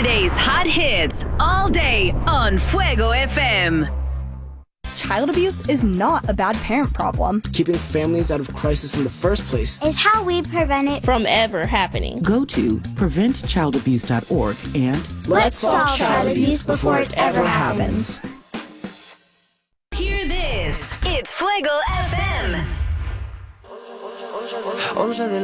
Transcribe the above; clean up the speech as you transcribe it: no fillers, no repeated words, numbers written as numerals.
Today's hot hits all day on Fuego FM. Child abuse is not a bad parent problem. Keeping families out of crisis in the first place is how we prevent it from ever happening. Go to preventchildabuse.org and let's solve child abuse before it ever happens. Hear this. It's Fuego FM.